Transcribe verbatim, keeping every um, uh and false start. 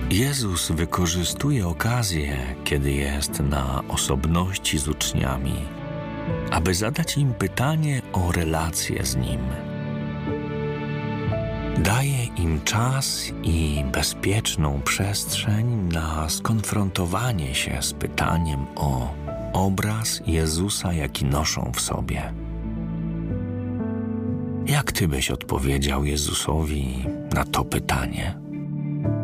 Jezus wykorzystuje okazję, kiedy jest na osobności z uczniami, aby zadać im pytanie o relację z Nim. Daje im czas i bezpieczną przestrzeń na skonfrontowanie się z pytaniem o obraz Jezusa, jaki noszą w sobie. Jak Ty byś odpowiedział Jezusowi na to pytanie?